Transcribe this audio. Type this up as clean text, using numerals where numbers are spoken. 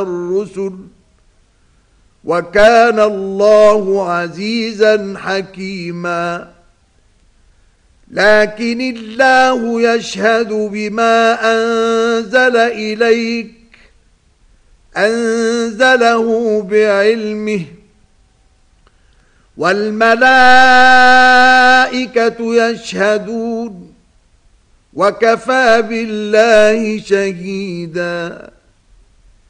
الرسل وكان الله عزيزا حكيما لكن الله يشهد بما أنزل إليك أنزله بعلمه والملائكة يشهدون وكفى بالله شهيدا